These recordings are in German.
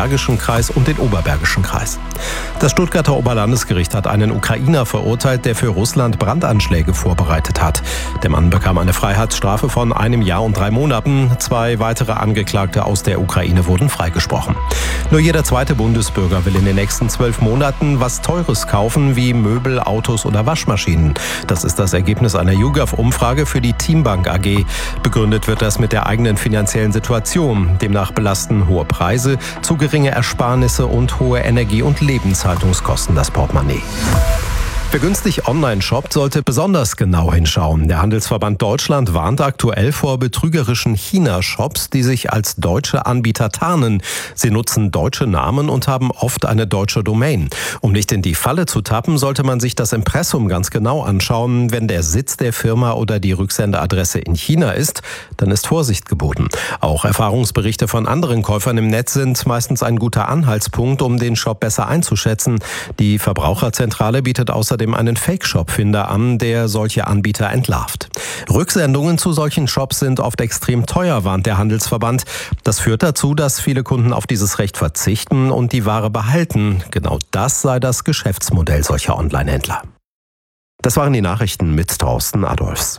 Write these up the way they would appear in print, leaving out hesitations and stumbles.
Bergischen Kreis und den Oberbergischen Kreis. Das Stuttgarter Oberlandesgericht hat einen Ukrainer verurteilt, der für Russland Brandanschläge vorbereitet hat. Der Mann bekam eine Freiheitsstrafe von 1 Jahr und 3 Monaten. 2 weitere Angeklagte aus der Ukraine wurden freigesprochen. Nur jeder zweite Bundesbürger will in den nächsten 12 Monaten was Teures kaufen, wie Möbel, Autos oder Waschmaschinen. Das ist das Ergebnis einer YouGov-Umfrage für die Teambank AG. Begründet wird das mit der eigenen finanziellen Situation. Demnach belasten hohe Preise, zu geringe Ersparnisse und hohe Energie- und Lebenshaltungskosten das Portemonnaie. Wer günstig online shoppt, sollte besonders genau hinschauen. Der Handelsverband Deutschland warnt aktuell vor betrügerischen China-Shops, die sich als deutsche Anbieter tarnen. Sie nutzen deutsche Namen und haben oft eine deutsche Domain. Um nicht in die Falle zu tappen, sollte man sich das Impressum ganz genau anschauen. Wenn der Sitz der Firma oder die Rücksendeadresse in China ist, dann ist Vorsicht geboten. Auch Erfahrungsberichte von anderen Käufern im Netz sind meistens ein guter Anhaltspunkt, um den Shop besser einzuschätzen. Die Verbraucherzentrale bietet außerdem einen Fake-Shop-Finder an, der solche Anbieter entlarvt. Rücksendungen zu solchen Shops sind oft extrem teuer, warnt der Handelsverband. Das führt dazu, dass viele Kunden auf dieses Recht verzichten und die Ware behalten. Genau das sei das Geschäftsmodell solcher Online-Händler. Das waren die Nachrichten mit Thorsten Adolfs.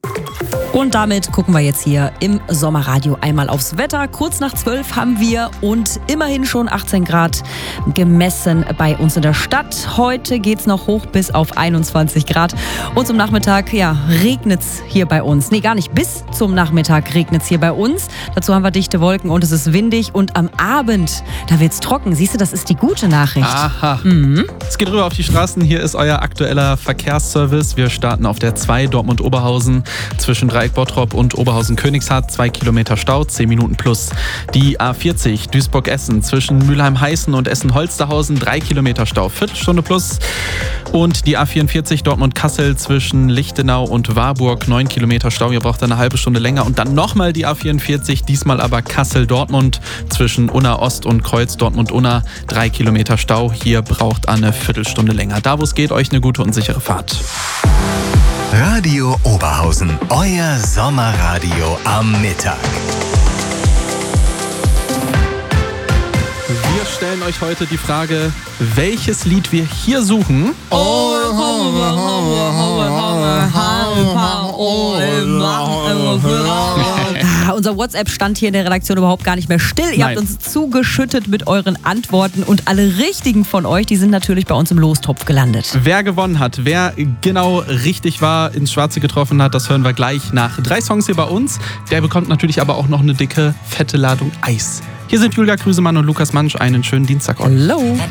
Und damit gucken wir jetzt hier im Sommerradio einmal aufs Wetter. Kurz nach 12 haben wir und immerhin schon 18 Grad gemessen bei uns in der Stadt. Heute geht's noch hoch bis auf 21 Grad. Und zum Nachmittag, regnet's hier bei uns. Nee, gar nicht. Bis zum Nachmittag regnet's hier bei uns. Dazu haben wir dichte Wolken und es ist windig. Und am Abend, da wird's trocken. Siehst du, das ist die gute Nachricht. Aha. Es geht rüber auf die Straßen. Hier ist euer aktueller Verkehrsservice. Wir starten auf der 2 Dortmund-Oberhausen zwischen Dreieck-Bottrop und Oberhausen-Königshardt, 2 Kilometer Stau, 10 Minuten plus. Die A40 Duisburg-Essen zwischen Mülheim-Heißen und Essen-Holsterhausen, 3 Kilometer Stau, Viertelstunde plus. Und die A44 Dortmund-Kassel zwischen Lichtenau und Warburg, 9 Kilometer Stau, ihr braucht eine halbe Stunde länger. Und dann nochmal die A44, diesmal aber Kassel-Dortmund zwischen Unna-Ost und Kreuz-Dortmund-Unna, 3 Kilometer Stau, hier braucht eine Viertelstunde länger. Da wo es geht, euch eine gute und sichere Fahrt. Radio Oberhausen, euer Sommerradio am Mittag. Wir stellen euch heute die Frage, welches Lied wir hier suchen. Unser WhatsApp-Stand hier in der Redaktion überhaupt gar nicht mehr still. Ihr habt uns zugeschüttet mit euren Antworten und alle richtigen von euch, die sind natürlich bei uns im Lostopf gelandet. Wer gewonnen hat, wer genau richtig war, ins Schwarze getroffen hat, das hören wir gleich nach 3 Songs hier bei uns. Der bekommt natürlich aber auch noch eine dicke, fette Ladung Eis. Hier sind Julia Krüsemann und Lukas Mansch. Einen schönen Dienstag euch. Hallo.